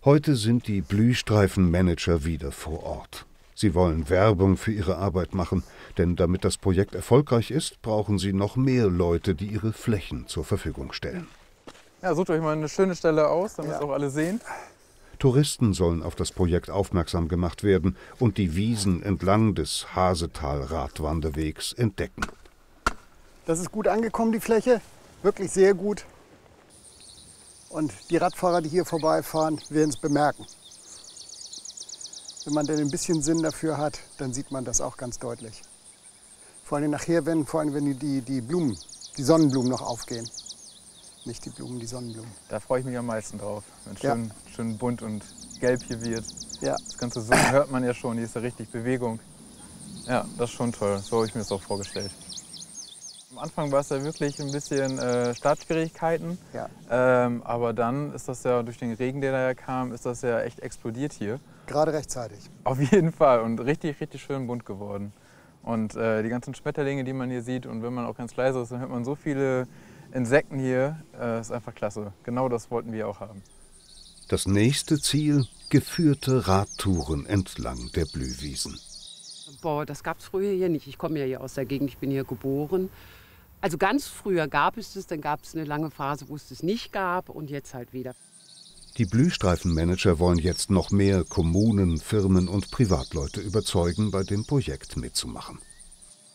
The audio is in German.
Heute sind die Blühstreifenmanager wieder vor Ort. Sie wollen Werbung für ihre Arbeit machen, denn damit das Projekt erfolgreich ist, brauchen sie noch mehr Leute, die ihre Flächen zur Verfügung stellen. Ja, sucht euch mal eine schöne Stelle aus, damit es auch alle sehen. Touristen sollen auf das Projekt aufmerksam gemacht werden und die Wiesen entlang des Hasetal-Radwanderwegs entdecken. Das ist gut angekommen, die Fläche, wirklich sehr gut. Und die Radfahrer, die hier vorbeifahren, werden es bemerken. Wenn man denn ein bisschen Sinn dafür hat, dann sieht man das auch ganz deutlich. Vor allem nachher, wenn die Blumen, die Sonnenblumen noch aufgehen. Nicht die Blumen, die Sonnenblumen. Da freue ich mich am meisten drauf, wenn es schön bunt und gelb hier wird. Ja. Das ganze Summen hört man ja schon, hier ist ja richtig Bewegung. Ja, das ist schon toll, so habe ich mir das auch vorgestellt. Am Anfang war es ja wirklich ein bisschen Startschwierigkeiten, Ja. aber dann ist das ja durch den Regen, der da kam, ist das ja echt explodiert hier. Gerade rechtzeitig. Auf jeden Fall und richtig, richtig schön bunt geworden. Und die ganzen Schmetterlinge, die man hier sieht, und wenn man auch ganz leise ist, dann hört man so viele Insekten hier, ist einfach klasse. Genau das wollten wir auch haben. Das nächste Ziel: geführte Radtouren entlang der Blühwiesen. Boah, das gab es früher hier nicht. Ich komme ja hier aus der Gegend, ich bin hier geboren. Also ganz früher gab es das, dann gab es eine lange Phase, wo es das nicht gab und jetzt halt wieder. Die Blühstreifenmanager wollen jetzt noch mehr Kommunen, Firmen und Privatleute überzeugen, bei dem Projekt mitzumachen.